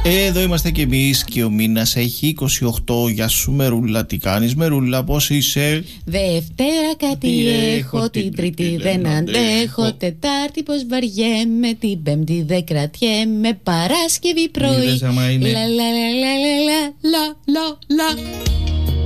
Εδώ είμαστε κι εμείς και ο μήνας έχει 28. Γεια σου Μερούλα, τι κάνεις Μερούλα, πώς είσαι? Δευτέρα κάτι έχω, την Τρίτη δεν αντέχω, Τετάρτη πως βαριέμαι, την Πέμπτη δεν κρατιέμαι, Παράσκευη πρωί λα λα λα λα λα λα λα.